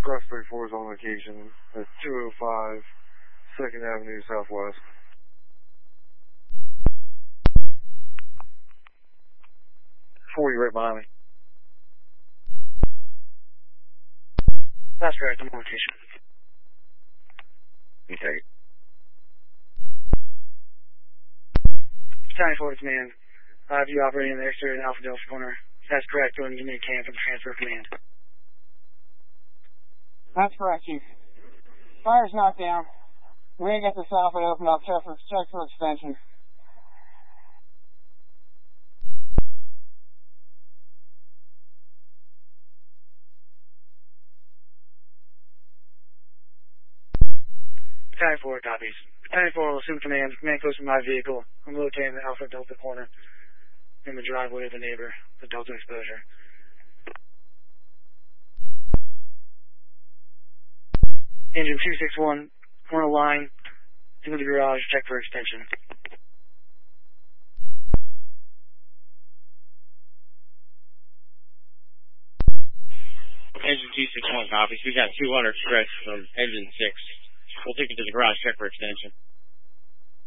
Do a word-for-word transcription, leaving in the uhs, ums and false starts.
Cross thirty-four is on location at two oh five second Avenue Southwest. forty right behind me. That's correct, I'm on location. You take it. Battalion four to command. I have you operating in the exterior in Alpha Delta corner. That's correct, go ahead and give me a cam for the transfer command. That's correct, Chief. Fire's knocked down. We're going to get this Alpha opened up, check for, check for extension. Battalion four copies. Battalion four will assume command. Command close to my vehicle. I'm located in the Alpha Delta corner in the driveway of the neighbor, the Delta exposure. Engine two six one, corner line, into the garage, check for extension. Engine two six one copies. We got two hundred express from engine six. We'll take it to the garage, check for extension.